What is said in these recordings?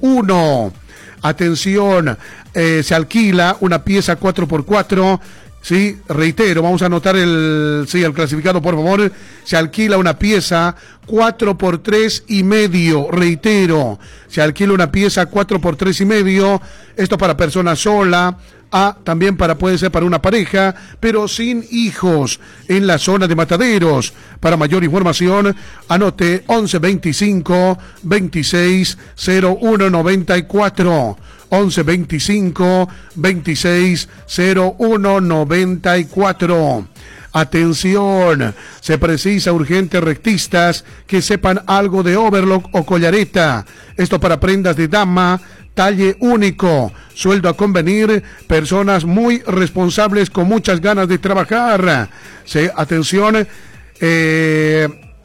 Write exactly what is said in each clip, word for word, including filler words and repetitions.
uno. Atención, eh, se alquila una pieza cuatro por cuatro. Sí, reitero, vamos a anotar el, sí, el clasificado, por favor. Se alquila una pieza cuatro por tres y medio, reitero. Se alquila una pieza cuatro por tres y medio. Esto para persona sola. A, también para, puede ser para una pareja, pero sin hijos, en la zona de Mataderos. Para mayor información, anote once veinticinco veintiséis cero uno noventa y cuatro. once veinticinco veintiséis cero uno noventa y cuatro. Atención, se precisa urgente rectistas que sepan algo de overlock o collareta. Esto para prendas de dama, talle único, sueldo a convenir, personas muy responsables con muchas ganas de trabajar. Sí, atención, eh,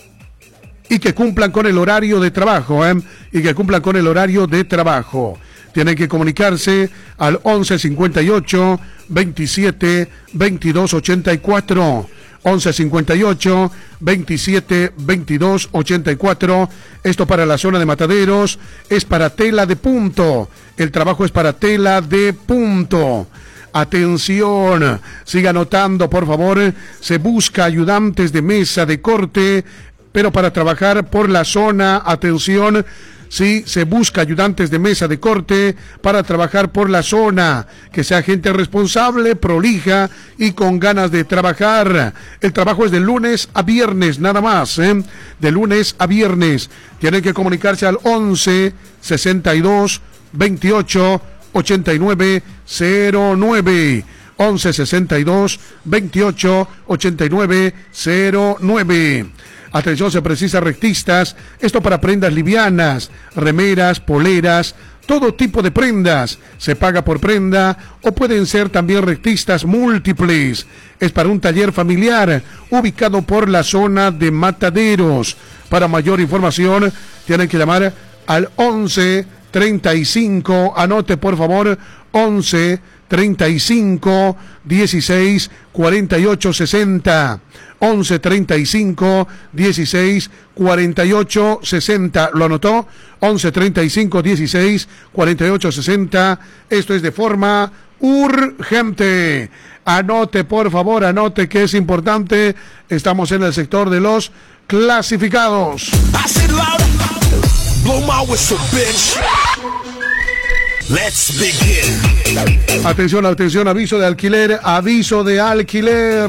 y que cumplan con el horario de trabajo, ¿eh? y que cumplan con el horario de trabajo. Tienen que comunicarse al once cincuenta y ocho veintisiete veintidós ochenta y cuatro. once cincuenta y ocho veintisiete veintidós ochenta y cuatro. Esto para la zona de Mataderos, es para tela de punto. El trabajo es para tela de punto. Atención, siga anotando, por favor. Se busca ayudantes de mesa de corte, pero para trabajar por la zona, atención. Sí, se busca ayudantes de mesa de corte para trabajar por la zona, que sea gente responsable, prolija y con ganas de trabajar. El trabajo es de lunes a viernes, nada más, ¿eh? De lunes a viernes. Tienen que comunicarse al once sesenta y dos veintiocho ochenta y nueve cero nueve. once sesenta y dos veintiocho ochenta y nueve cero nueve. Atención, se precisa rectistas, esto para prendas livianas, remeras, poleras, todo tipo de prendas. Se paga por prenda o pueden ser también rectistas múltiples. Es para un taller familiar ubicado por la zona de Mataderos. Para mayor información tienen que llamar al once treinta y cinco, anote por favor, once treinta y cinco dieciséis cuarenta y ocho sesenta. once treinta y cinco dieciséis cuarenta y ocho sesenta. ¿Lo anotó? once treinta y cinco dieciséis cuarenta y ocho sesenta. Esto es de forma urgente. Anote, por favor, anote que es importante. Estamos en el sector de los clasificados. Let's begin. Atención, atención, aviso de alquiler, aviso de alquiler.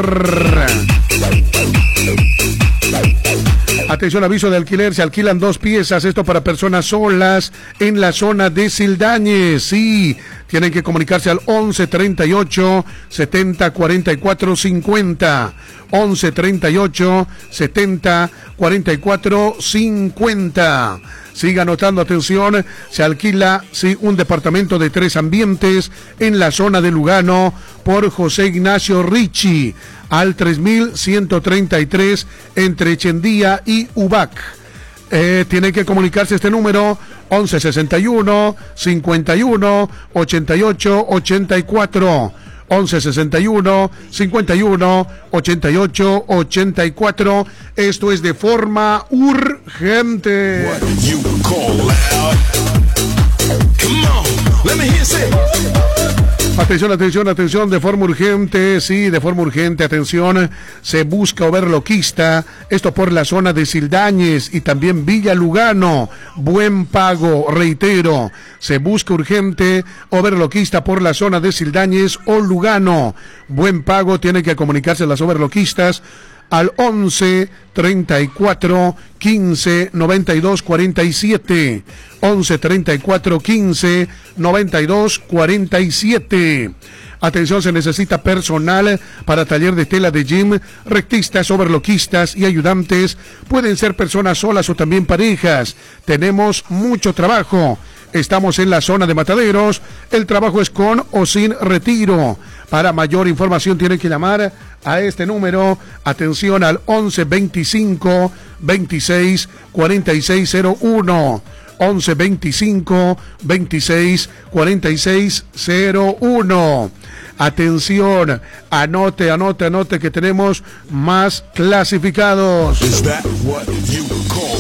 Atención, aviso de alquiler, se alquilan dos piezas, esto para personas solas en la zona de Sildañez. Sí, tienen que comunicarse al once treinta y ocho setenta cuarenta y cuatro cincuenta. once treinta y ocho setenta cuarenta y cuatro cincuenta. Siga anotando, atención, se alquila, sí, un departamento de tres ambientes en la zona de Lugano por José Ignacio Ricci al tres mil ciento treinta y tres entre Echendía y Ubac. Eh, tiene que comunicarse este número once sesenta y uno cincuenta y uno ochenta y ocho ochenta y cuatro. once sesenta y uno cincuenta y uno ochenta y ocho ochenta y cuatro. Esto es de forma urgente. Atención, atención, atención, de forma urgente, sí, de forma urgente, atención, se busca overloquista, esto por la zona de Sildañez y también Villa Lugano, buen pago, reitero, se busca urgente overloquista por la zona de Sildañez o Lugano, buen pago, tienen que comunicarse las overloquistas al once treinta y cuatro quince noventa y dos cuarenta y siete. once treinta y cuatro quince noventa y dos cuarenta y siete. Atención, se necesita personal para taller de tela de gym, rectistas, overloquistas y ayudantes. Pueden ser personas solas o también parejas. Tenemos mucho trabajo. Estamos en la zona de Mataderos. El trabajo es con o sin retiro. Para mayor información tienen que llamar a este número. Atención al once veinticinco veintiséis cuarenta y seis cero uno. once veinticinco veintiséis cuarenta y seis cero uno. Atención, anote, anote, anote que tenemos más clasificados.